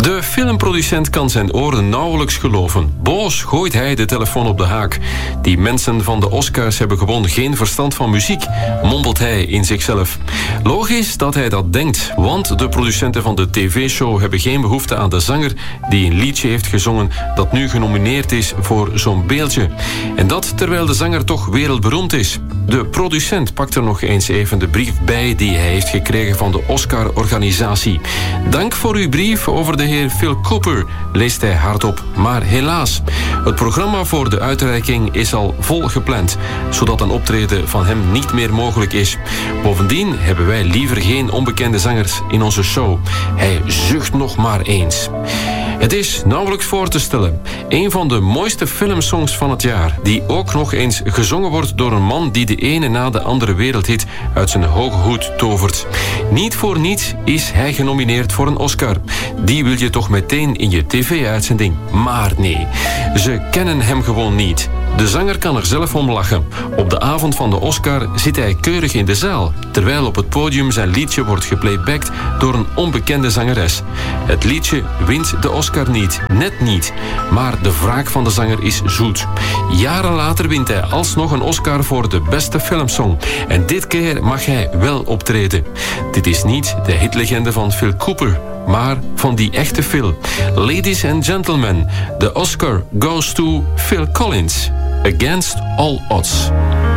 De filmproducent kan zijn oren nauwelijks geloven. Boos gooit hij de telefoon op de haak. Die mensen van de Oscars hebben gewoon geen verstand van muziek, mompelt hij in zichzelf. Logisch dat hij dat denkt, want de producenten van de tv-show hebben geen behoefte aan de zanger die een liedje heeft gezongen dat nu genomineerd is voor zo'n beeldje. En dat terwijl de zanger toch wereldberoemd is. De producent pakt er nog eens even de brief bij die hij heeft gekregen van de Oscar-organisatie. Dank voor uw brief over de heer Phil Cooper, leest hij hardop. Maar helaas, het programma voor de uitreiking is al vol gepland, zodat een optreden van hem niet meer mogelijk is. Bovendien hebben wij liever geen onbekende zangers in onze show. Hij zucht nog maar eens. Het is nauwelijks voor te stellen. Een van de mooiste filmsongs van het jaar, die ook nog eens gezongen wordt door een man die de ene na de andere wereldhit uit zijn hoge hoed tovert. Niet voor niets is hij genomineerd voor een Oscar. Die wil je toch meteen in je tv-uitzending. Maar nee, ze kennen hem gewoon niet. De zanger kan er zelf om lachen. Op de avond van de Oscar zit hij keurig in de zaal, terwijl op het podium zijn liedje wordt geplaybacked door een onbekende zangeres. Het liedje wint de Oscar niet, net niet, maar de wraak van de zanger is zoet. Jaren later wint hij alsnog een Oscar voor de beste filmsong. En dit keer mag hij wel optreden. Dit is niet de hitlegende van Phil Cooper, maar van die echte Phil. Ladies and gentlemen, the Oscar goes to Phil Collins. Against All Odds.